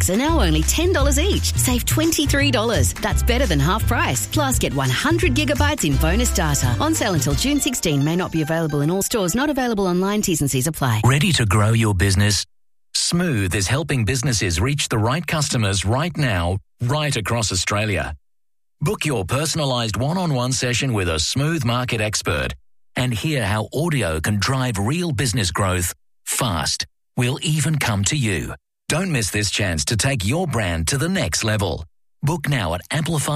are now only $10 each. Save $23. That's better than half price. Plus, get 100 gigabytes in bonus data. On sale until June 16. May not be available in all stores. Not available online. T's and C's apply. Ready to grow your business? Smooth is helping businesses reach the right customers right now, right across Australia. Book your personalised one-on-one session with a Smooth market expert and hear how audio can drive real business growth fast. We'll even come to you. Don't miss this chance to take your brand to the next level. Book now at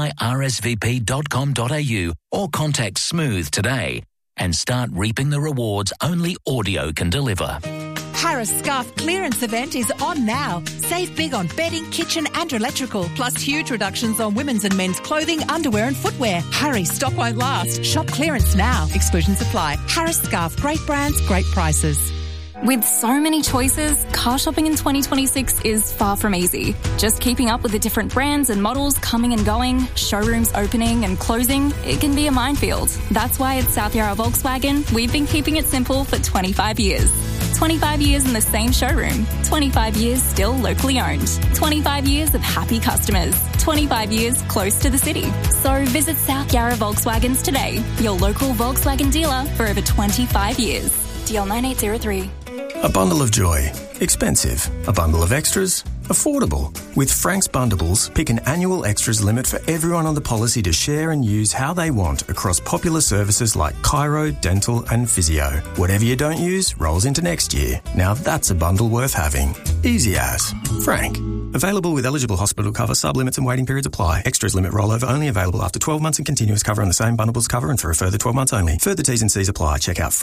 amplifyrsvp.com.au or contact Smooth today and start reaping the rewards only audio can deliver. Harris Scarf clearance event is on now. Save big on bedding, kitchen and electrical, plus huge reductions on women's and men's clothing, underwear and footwear. Hurry, stock won't last. Shop clearance now. Exclusions apply. Harris Scarf, great brands, great prices. With so many choices, car shopping in 2026 is far from easy. Just keeping up with the different brands and models coming and going, showrooms opening and closing, it can be a minefield. That's why at South Yarra Volkswagen, we've been keeping it simple for 25 years. 25 years in the same showroom. 25 years still locally owned. 25 years of happy customers. 25 years close to the city. So visit South Yarra Volkswagens today, your local Volkswagen dealer for over 25 years. DL 9803. A bundle of joy. Expensive. A bundle of extras. Affordable. With Frank's Bundleables, pick an annual extras limit for everyone on the policy to share and use how they want across popular services like chiro, dental and physio. Whatever you don't use rolls into next year. Now that's a bundle worth having. Easy as. Frank. Available with eligible hospital cover, sub-limits and waiting periods apply. Extras limit rollover only available after 12 months and continuous cover on the same bundleables cover and for a further 12 months only. Further T's and C's apply. Check out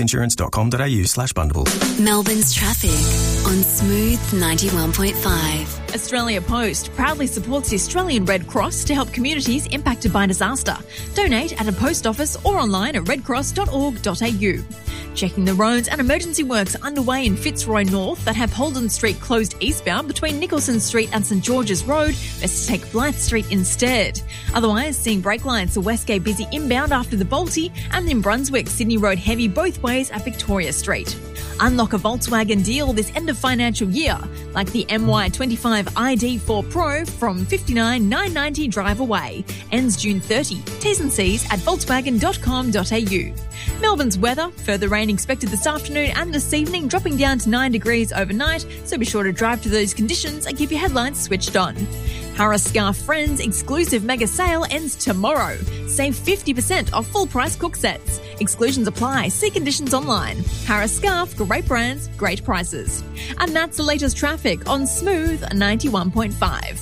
frankhealthinsurance.com.au/bundleables. Melbourne's traffic on Smooth 91.5. Australia Post proudly supports the Australian Red Cross to help communities impacted by disaster. Donate at a post office or online at redcross.org.au. Checking the roads and emergency works underway in Fitzroy North that have Holden Street closed eastbound between Nicholson Street and St George's Road. Best to take Blythe Street instead. Otherwise, seeing brake lines to Westgate busy inbound after the Balti, and in Brunswick, Sydney Road heavy both ways at Victoria Street. Unlock a Volkswagen deal this end of financial year, like the MY25 ID4 Pro from $59,990 drive away. Ends June 30. T's and C's at volkswagen.com.au. Melbourne's weather, further rain expected this afternoon and this evening, dropping down to 9 degrees overnight, so be sure to drive to those conditions and keep your headlights switched on. Harris Scarf Friends exclusive mega sale ends tomorrow. Save 50% off full price cook sets. Exclusions apply. See conditions online. Harris Scarf, great brands, great prices. And that's the latest traffic on Smooth 91.5.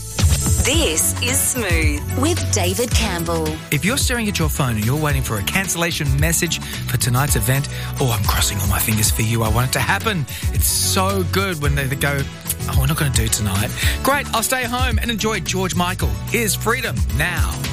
This is Smooth with David Campbell. If you're staring at your phone and you're waiting for a cancellation message for tonight's event, I'm crossing all my fingers for you. I want it to happen. It's so good when they go, we're not going to do tonight. Great, I'll stay home and enjoy George Michael. Here's Freedom now.